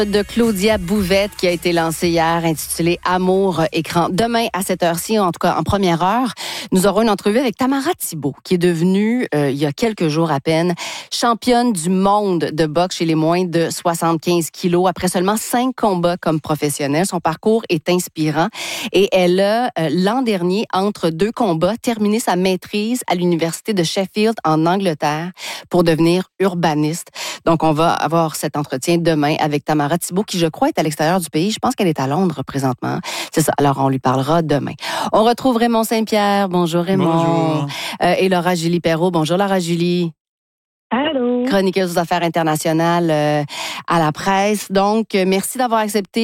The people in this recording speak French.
De Claudia Bouvette qui a été lancée hier, intitulée Amour écran. Demain à cette heure-ci, en tout cas en première heure, nous aurons une entrevue avec Tamara Thibault, qui est devenue, il y a quelques jours à peine, championne du monde de boxe chez les moins de 75 kilos après seulement 5 combats comme professionnelle. Son parcours est inspirant et elle a, l'an dernier, entre 2 combats, terminé sa maîtrise à l'Université de Sheffield en Angleterre pour devenir urbaniste. Donc, on va avoir cet entretien demain avec Tamara Thibault, qui, je crois, est à l'extérieur du pays. Je pense qu'elle est à Londres présentement. C'est ça. Alors, on lui parlera demain. On retrouve Raymond Saint-Pierre. Bonjour, Raymond. Bonjour. Et Laura Julie Perrault. Bonjour, Laura Julie. Allô. Chroniqueuse aux affaires internationales à la presse. Donc, merci d'avoir accepté